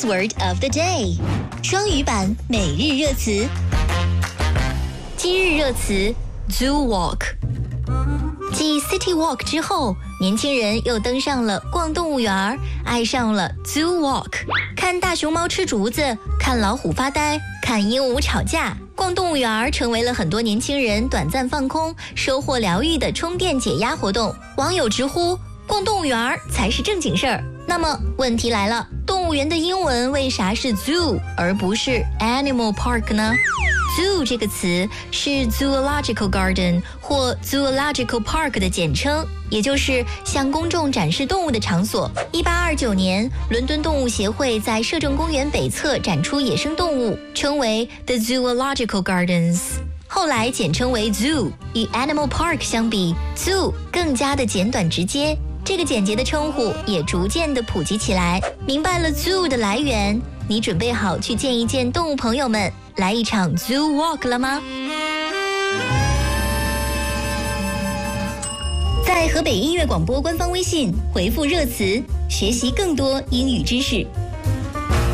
Buzzword of the day， 双语版每日热词。今日热词 Zoo Walk。继 City Walk 之后，年轻人又登上了逛动物园，爱上了 Zoo Walk。看大熊猫吃竹子，看老虎发呆，看鹦鹉吵架。逛动物园成为了很多年轻人短暂放空、收获疗愈的充电解压活动。网友直呼，逛动物园才是正经事儿。那么问题来了，动物园的英文为啥是 zoo 而不是 animal park 呢？Zoo 这个词是 zoological garden 或 zoological park 的简称，也就是向公众展示动物的场所。1829年，伦敦动物协会在摄政公园北侧展出野生动物，称为 The Zoological Gardens。后来简称为 Zoo， 与 Animal Park 相比 ，Zoo 更加的简短直接。这个简洁的称呼也逐渐的普及起来。明白了 Zoo 的来源，你准备好去见一见动物朋友们，来一场 Zoo Walk 了吗？在河北音乐广播官方微信回复热词，学习更多英语知识。